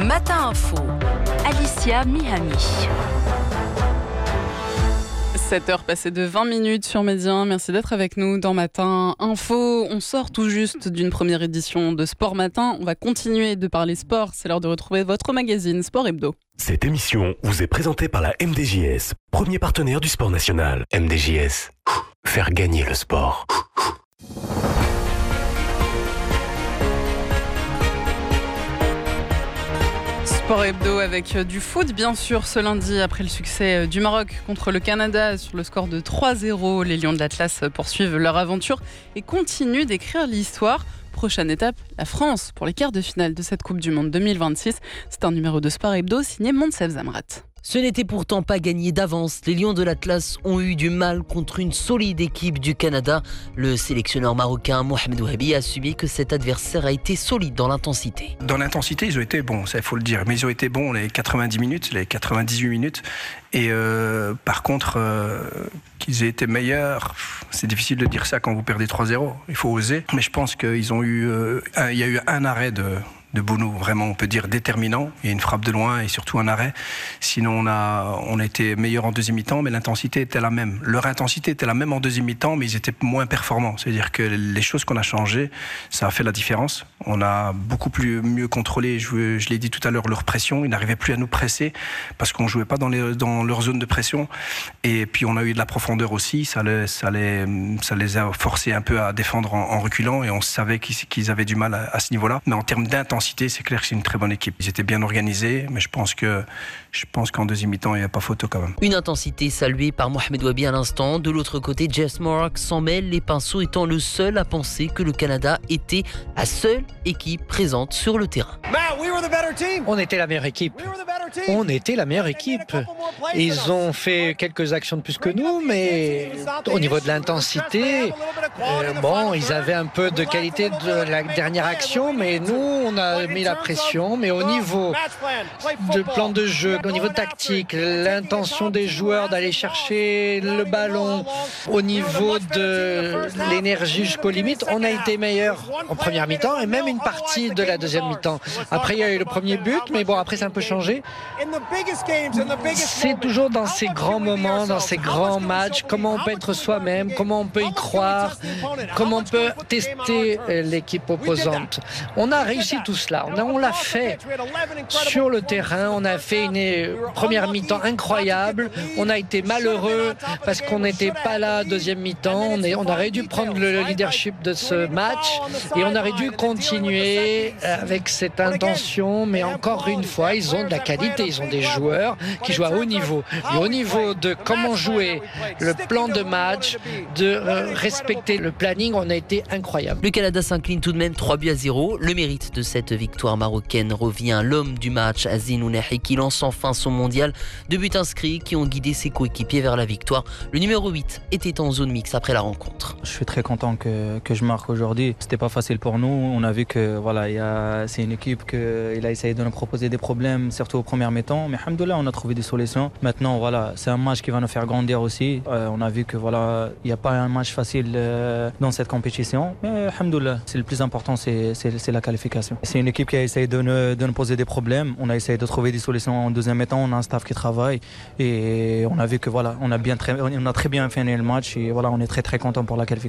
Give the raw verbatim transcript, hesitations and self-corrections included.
Matin Info, Alicia Mihami. sept heures passées de vingt minutes sur Média. Merci d'être avec nous dans Matin Info. On sort tout juste d'une première édition de Sport Matin. On va continuer de parler sport. C'est l'heure de retrouver votre magazine Sport Hebdo. Cette émission vous est présentée par la M D J S, premier partenaire du sport national. M D J S, faire gagner le sport. Sport Hebdo avec du foot, bien sûr, ce lundi, après le succès du Maroc contre le Canada sur le score de trois zéro. Les Lions de l'Atlas poursuivent leur aventure et continuent d'écrire l'histoire. Prochaine étape, la France pour les quarts de finale de cette Coupe du Monde deux mille vingt-six. C'est un numéro de Sport Hebdo signé Monsef Zamrat. Ce n'était pourtant pas gagné d'avance. Les Lions de l'Atlas ont eu du mal contre une solide équipe du Canada. Le sélectionneur marocain Mohamed Ouahabi a assumé que cet adversaire a été solide dans l'intensité. Dans l'intensité, ils ont été bons, ça il faut le dire. Mais ils ont été bons les quatre-vingt-dix minutes, les quatre-vingt-dix-huit minutes. Et euh, par contre, euh, qu'ils aient été meilleurs, c'est difficile de dire ça quand vous perdez trois zéro. Il faut oser. Mais je pense qu'ils ont eu, euh, un, il y a eu un arrêt de... de Bounou, vraiment on peut dire déterminant. Il y a une frappe de loin et surtout un arrêt. Sinon on a, on a été meilleur en deuxième mi-temps, mais l'intensité était la même. Leur intensité était la même en deuxième mi-temps, mais ils étaient moins performants. C'est-à-dire que les choses qu'on a changées, ça a fait la différence. On a beaucoup plus mieux contrôlé, je, je l'ai dit tout à l'heure, leur pression. Ils n'arrivaient plus à nous presser parce qu'on ne jouait pas dans, les, dans leur zone de pression. Et puis on a eu de la profondeur aussi. Ça les, ça les, ça les a forcés un peu à défendre en, en reculant et on savait qu'ils, qu'ils avaient du mal à, à ce niveau-là. Mais en termes d'intensité, c'est clair que c'est une très bonne équipe. Ils étaient bien organisés, mais je pense que je pense qu'en deuxième mi-temps, il n'y a pas photo quand même. Une intensité saluée par Mohamed Ouahabi à l'instant. De l'autre côté, Jess Morrock s'en mêle, les pinceaux étant le seul à penser que le Canada était la seule équipe présente sur le terrain. On était la meilleure équipe. On était la meilleure équipe. Ils ont fait quelques actions de plus que nous, mais au niveau de l'intensité, euh, bon, ils avaient un peu de qualité de la dernière action, mais nous, on a mis la pression. Mais au niveau de plan de jeu, au niveau tactique, l'intention des joueurs d'aller chercher le ballon, au niveau de l'énergie jusqu'aux limites, on a été meilleur en première mi-temps et même une partie de la deuxième mi-temps. Après, il y a eu le premier but, mais bon, après, c'est un peu changé. C'est toujours dans ces grands moments, dans ces grands matchs, comment on peut être soi-même, comment on peut y croire, comment on peut tester l'équipe opposante. On a réussi tout cela, on, a, on l'a fait sur le terrain, on a fait une première mi-temps incroyable, on a été malheureux parce qu'on n'était pas là deuxième mi-temps, on, est, on aurait dû prendre le leadership de ce match et on aurait dû continuer avec cette intention, mais encore une fois, ils ont de la qualité, ils ont des joueurs qui jouent à haut niveau. Et au niveau de comment jouer, le plan de match, de euh, respecter le planning, on a été incroyable. Le Canada s'incline tout de même trois buts à zéro. Le mérite de cette victoire marocaine revient à l'homme du match, Azine Ounahi, qui lance enfin son mondial. Deux buts inscrits qui ont guidé ses coéquipiers vers la victoire. Le numéro huit était en zone mixte après la rencontre. Je suis très content que, que je marque aujourd'hui. C'était pas facile pour nous. On a vu que voilà, y a, c'est une équipe qui a essayé de nous proposer des problèmes, surtout aux premières mi-temps. Mais alhamdoulilah, on a trouvé des solutions. Maintenant, voilà, c'est un match qui va nous faire grandir aussi. Euh, on a vu que voilà, il n'y a pas un match facile euh, dans cette compétition. Mais alhamdoulilah, c'est le plus important, c'est, c'est, c'est la qualification. C'est une équipe qui a essayé de nous, de nous poser des problèmes. On a essayé de trouver des solutions en deuxième mi-temps. On a un staff qui travaille et on a vu que voilà, on a bien très, on a très bien fini le match et voilà, on est très très content pour la qualification.